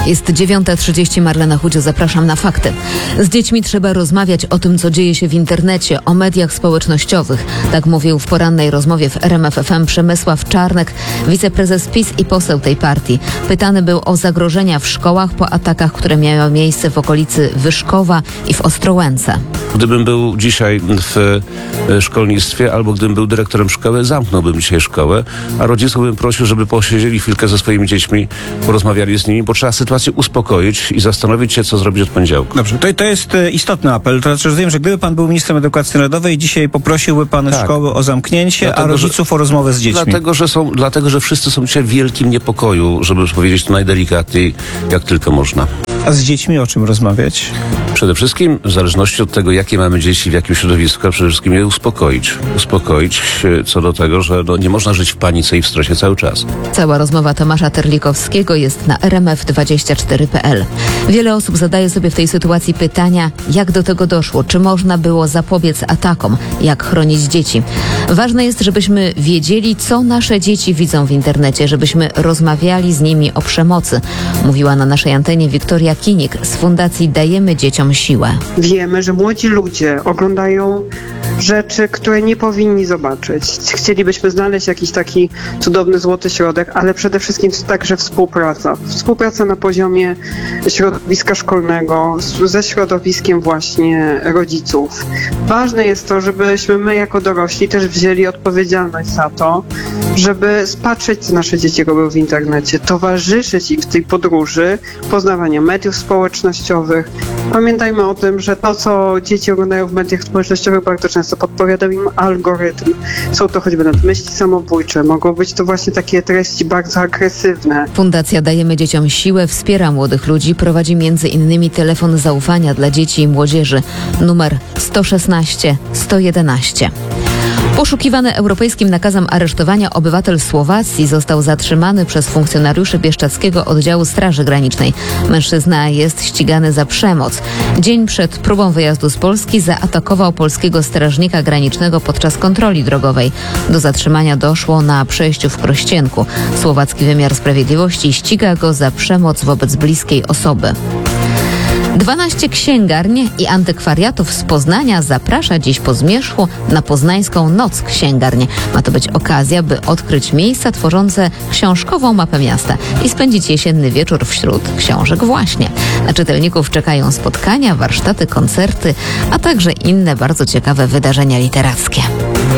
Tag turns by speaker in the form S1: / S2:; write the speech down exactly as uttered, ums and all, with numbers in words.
S1: Jest dziewiąta trzydzieści, Marlena Chudzio, zapraszam na fakty. Z dziećmi trzeba rozmawiać o tym, co dzieje się w internecie, o mediach społecznościowych. Tak mówił w porannej rozmowie w R M F F M Przemysław Czarnek, wiceprezes PiS i poseł tej partii. Pytany był o zagrożenia w szkołach po atakach, które miały miejsce w okolicy Wyszkowa i w Ostrołęce.
S2: Gdybym był dzisiaj w szkolnictwie albo gdybym był dyrektorem szkoły, zamknąłbym dzisiaj szkołę, a rodziców bym prosił, żeby posiedzieli chwilkę ze swoimi dziećmi, porozmawiali z nimi, bo trzeba sytuację uspokoić i zastanowić się, co zrobić od poniedziałku.
S3: Dobrze, to, to jest e, istotny apel. To znaczy, rozumiem, że gdyby pan był ministrem edukacji narodowej, dzisiaj poprosiłby pan
S2: Tak.
S3: szkoły o zamknięcie,
S2: Dlatego,
S3: a rodziców
S2: że,
S3: o rozmowę z dziećmi.
S2: Dlatego że, są, dlatego, że wszyscy są dzisiaj w wielkim niepokoju, żeby powiedzieć to najdelikatniej, jak tylko można.
S3: A z dziećmi o czym rozmawiać?
S2: Przede wszystkim, w zależności od tego, jakie mamy dzieci, w jakim środowisku, a przede wszystkim je uspokoić. Uspokoić się co do tego, że no, nie można żyć w panice i w stresie cały czas.
S1: Cała rozmowa Tomasza Terlikowskiego jest na r m f dwadzieścia cztery kropka p l. Wiele osób zadaje sobie w tej sytuacji pytania, jak do tego doszło, czy można było zapobiec atakom, jak chronić dzieci. Ważne jest, żebyśmy wiedzieli, co nasze dzieci widzą w internecie, żebyśmy rozmawiali z nimi o przemocy, mówiła na naszej antenie Wiktoria Kinik z Fundacji Dajemy Dzieciom Siłę.
S4: Wiemy, że młodzi ludzie oglądają rzeczy, które nie powinni zobaczyć. Chcielibyśmy znaleźć jakiś taki cudowny złoty środek, ale przede wszystkim także współpraca. Współpraca na poziomie środowiska szkolnego ze środowiskiem właśnie rodziców. Ważne jest to, żebyśmy my jako dorośli też wzięli odpowiedzialność za to, żeby spatrzeć, co nasze dzieci robią w internecie, towarzyszyć im w tej podróży poznawania mediów społecznościowych. Pamiętajmy o tym, że to, co dzieci oglądają w mediach społecznościowych, bardzo często podpowiada im algorytm. Są to choćby nawet myśli samobójcze, mogą być to właśnie takie treści bardzo agresywne.
S1: Fundacja Dajemy Dzieciom Siłę wspiera młodych ludzi, prowadzi między innymi telefon zaufania dla dzieci i młodzieży numer sto szesnaście sto jedenaście. Poszukiwany europejskim nakazem aresztowania obywatel Słowacji został zatrzymany przez funkcjonariuszy bieszczadzkiego oddziału Straży Granicznej. Mężczyzna jest ścigany za przemoc. Dzień przed próbą wyjazdu z Polski zaatakował polskiego strażnika granicznego podczas kontroli drogowej. Do zatrzymania doszło na przejściu w Krościenku. Słowacki wymiar sprawiedliwości ściga go za przemoc wobec bliskiej osoby. dwanaście księgarni i antykwariatów z Poznania zaprasza dziś po zmierzchu na poznańską Noc Księgarni. Ma to być okazja, by odkryć miejsca tworzące książkową mapę miasta i spędzić jesienny wieczór wśród książek właśnie. Na czytelników czekają spotkania, warsztaty, koncerty, a także inne bardzo ciekawe wydarzenia literackie.